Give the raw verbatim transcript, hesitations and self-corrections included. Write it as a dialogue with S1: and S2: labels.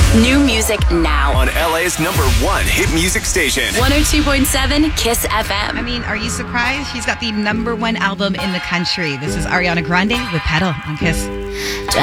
S1: New music now.
S2: On L A's number one hit music station.
S1: one oh two point seven Kiss F M.
S3: I mean, are you surprised? She's got the number one album in the country. This is Ariana Grande with Pedal on Kiss.